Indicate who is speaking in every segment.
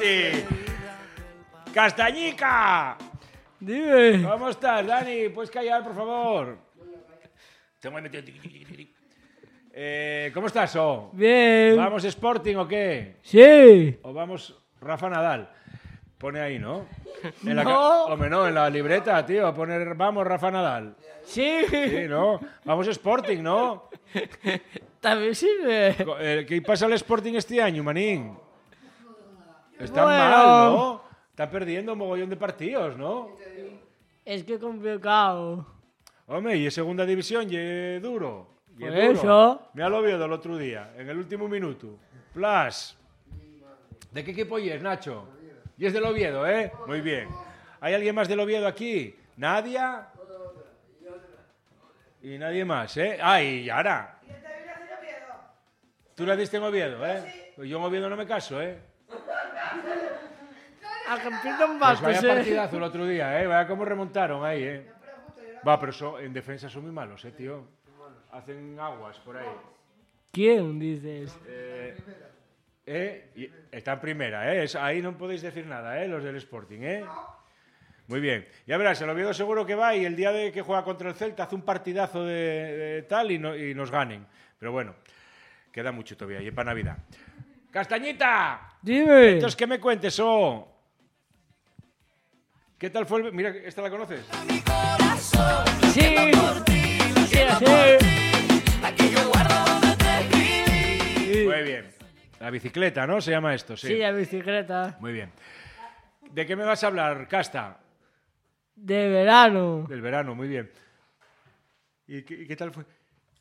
Speaker 1: sí! ¡Castañica!
Speaker 2: Dime.
Speaker 1: ¿Cómo estás, Dani? ¿Puedes callar, por favor? Te voy a meter... ¿Cómo estás,
Speaker 2: Bien.
Speaker 1: ¿Vamos Sporting o qué?
Speaker 2: Sí.
Speaker 1: ¿O vamos Rafa Nadal? Pone ahí, ¿no?
Speaker 2: No.
Speaker 1: Hombre, no, en la libreta, tío, a poner vamos Rafa Nadal.
Speaker 2: Sí.
Speaker 1: Sí, ¿no? Vamos Sporting, ¿no?
Speaker 2: También sirve.
Speaker 1: ¿Qué pasa al Sporting este año, manín? Están
Speaker 2: Bueno.
Speaker 1: mal, ¿no? Están perdiendo un mogollón de partidos, ¿no?
Speaker 2: Es que complicado.
Speaker 1: Hombre, y en segunda división, y duro. Y
Speaker 2: Por
Speaker 1: duro.
Speaker 2: eso.
Speaker 1: Me lo Oviedo el otro día, en el último minuto. Plus. ¿De qué equipo es, Nacho? Y es del Oviedo, ¿eh? Muy bien. ¿Hay alguien más del Oviedo aquí? ¿Nadia? Y nadie más, ¿eh? Ah, y Yara. ¿Tú la diste en Oviedo, eh? Pues yo en Oviedo no me caso, ¿eh?
Speaker 2: A completo un
Speaker 1: Pues
Speaker 2: vasto,
Speaker 1: vaya partidazo el otro día, ¿eh? Vaya cómo remontaron ahí, ¿eh? Va, pero en defensa son muy malos, tío. Hacen aguas por ahí.
Speaker 2: ¿Quién dices?
Speaker 1: Y está en primera, ¿eh? Ahí no podéis decir nada, ¿eh? Los del Sporting, ¿eh? Muy bien. Ya verás, el Oviedo seguro que va y el día de que juega contra el Celta hace un partidazo de tal y nos ganen. Pero bueno, queda mucho todavía y es para Navidad. ¡Castañita!
Speaker 2: Dime.
Speaker 1: Entonces, ¿qué me cuentes, ¿Qué tal fue Mira, ¿esta la conoces?
Speaker 2: Sí. Sí.
Speaker 1: Muy bien. La bicicleta, ¿no? Se llama esto, sí.
Speaker 2: Sí, la bicicleta.
Speaker 1: Muy bien. ¿De qué me vas a hablar, Casta?
Speaker 2: De verano.
Speaker 1: Del verano, muy bien. ¿Y qué tal fue?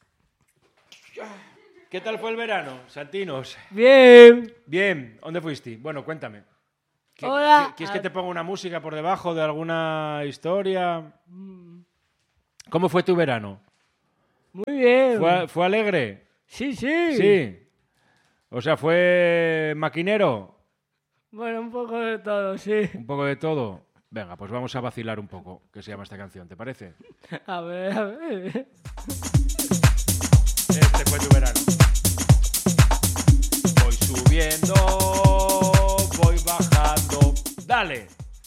Speaker 1: ¿Qué tal fue el verano, Santinos?
Speaker 2: Bien.
Speaker 1: Bien. ¿Dónde fuiste? Bueno, cuéntame.
Speaker 2: Hola.
Speaker 1: ¿Quieres que te ponga una música por debajo de alguna historia? ¿Cómo fue tu verano?
Speaker 2: Muy bien.
Speaker 1: ¿Fue alegre?
Speaker 2: Sí, sí.
Speaker 1: Sí. O sea, ¿fue maquinero?
Speaker 2: Bueno, un poco de todo, sí.
Speaker 1: Un poco de todo. Venga, pues vamos a vacilar un poco, que se llama esta canción, ¿te parece?
Speaker 2: A ver, a ver.
Speaker 1: Este fue tu verano. Voy subiendo, voy bajando. ¡Dale!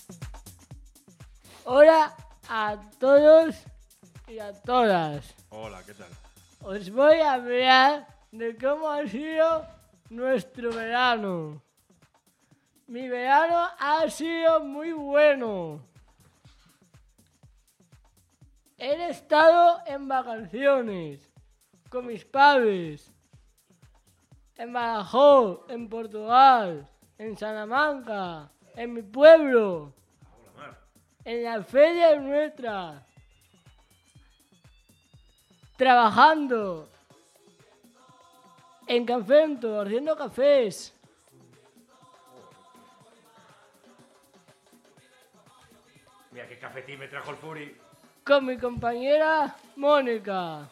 Speaker 2: Hola a todos y a todas.
Speaker 1: Hola, ¿qué tal?
Speaker 2: Os voy a hablar de cómo ha sido nuestro verano. Mi verano ha sido muy bueno. He estado en vacaciones con mis padres. En Badajoz, en Portugal, en Salamanca, en mi pueblo. En la feria nuestra. Trabajando. En Cafento, haciendo cafés.
Speaker 1: Mira qué cafetín me trajo el Furi.
Speaker 2: Con mi compañera Mónica.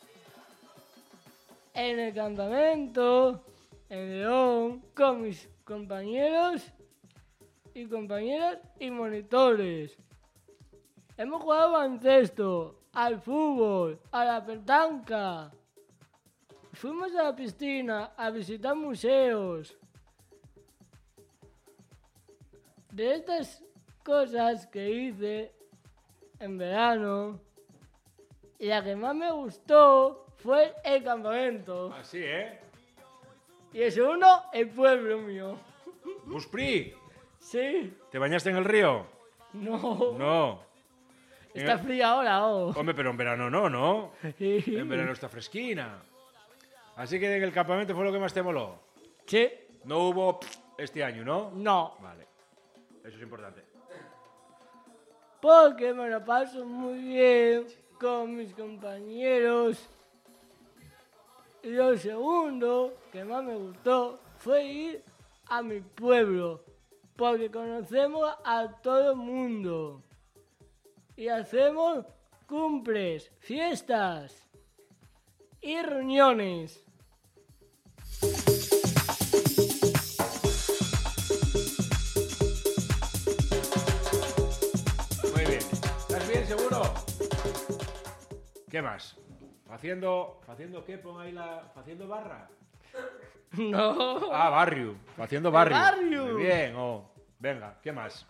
Speaker 2: En el campamento, en León, con mis compañeros y compañeras y monitores. Hemos jugado baloncesto, al fútbol, a la petanca. Fuimos a la piscina a visitar museos. De estas cosas que hice en verano, la que más me gustó fue el campamento.
Speaker 1: Así, ¿eh?
Speaker 2: Y el segundo, el pueblo mío.
Speaker 1: Buspri,
Speaker 2: Sí,
Speaker 1: ¿te bañaste en el río?
Speaker 2: no.
Speaker 1: No.
Speaker 2: Está fría ahora, oh.
Speaker 1: Hombre, pero en verano no, ¿no?
Speaker 2: Sí.
Speaker 1: En verano está fresquina. Así que en el campamento fue lo que más te moló.
Speaker 2: Sí.
Speaker 1: No hubo este año, ¿no?
Speaker 2: No.
Speaker 1: Vale. Eso es importante.
Speaker 2: Porque me lo paso muy bien con mis compañeros. Y lo segundo que más me gustó fue ir a mi pueblo. Porque conocemos a todo el mundo. Y hacemos cumples, fiestas y reuniones.
Speaker 1: Muy bien. ¿Estás bien, seguro? ¿Qué más? ¿Haciendo qué? Pon ahí haciendo barra.
Speaker 2: No.
Speaker 1: Ah, Barrio. Haciendo Barrio.
Speaker 2: Barrio.
Speaker 1: Muy bien. Oh. Venga, ¿qué más?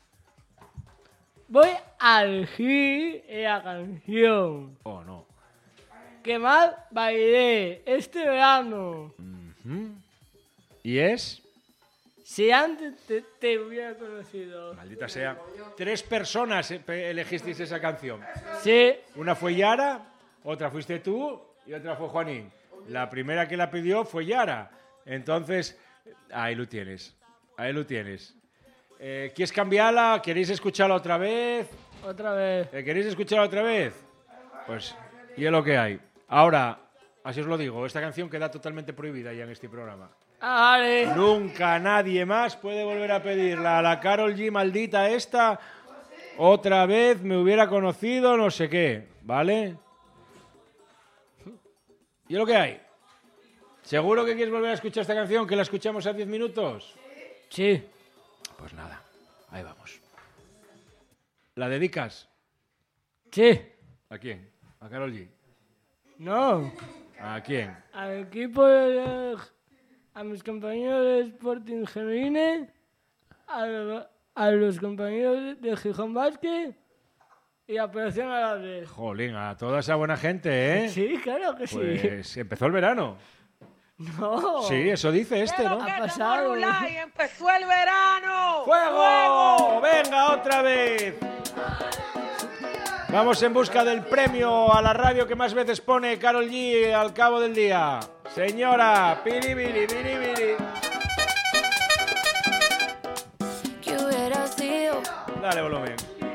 Speaker 2: Voy a elegir la canción
Speaker 1: Oh, no.
Speaker 2: que más bailé este verano.
Speaker 1: ¿Y es?
Speaker 2: Si antes te hubiera conocido.
Speaker 1: Maldita sea. 3 personas elegisteis esa canción.
Speaker 2: Sí.
Speaker 1: Una fue Yara, otra fuiste tú y otra fue Juanín. La primera que la pidió fue Yara. Entonces, ahí lo tienes. Ahí lo tienes. ¿Quieres cambiarla? ¿Queréis escucharla otra vez?
Speaker 2: Otra vez.
Speaker 1: ¿Queréis escucharla otra vez? Pues, y es lo que hay. Ahora, así os lo digo, esta canción queda totalmente prohibida ya en este programa.
Speaker 2: Ah, vale.
Speaker 1: Nunca nadie más puede volver a pedirla. A la Karol G maldita esta, otra vez me hubiera conocido, no sé qué, ¿vale? ¿Y es lo que hay? ¿Seguro que quieres volver a escuchar esta canción, que la escuchamos a 10 minutos?
Speaker 2: Sí.
Speaker 1: Pues nada, ahí vamos. ¿La dedicas?
Speaker 2: Sí.
Speaker 1: ¿A quién? ¿A Karol G?
Speaker 2: No.
Speaker 1: ¿A quién?
Speaker 2: Al equipo a mis compañeros de Sporting Genuine, a los compañeros de Gijón Basket y a Operación Alavés.
Speaker 1: Jolín, a toda esa buena gente, ¿eh?
Speaker 2: Sí, claro que sí.
Speaker 1: Pues empezó el verano.
Speaker 2: No.
Speaker 1: Sí, eso dice este, ¿no?
Speaker 2: Ha pasado.
Speaker 3: Y empezó el verano.
Speaker 1: ¡Fuego! ¡Venga, otra vez! Vamos en busca del premio a la radio que más veces pone Karol G al cabo del día. Señora, piribiri, piribiri.
Speaker 4: ¿Qué hubiera sido?
Speaker 1: Dale volumen.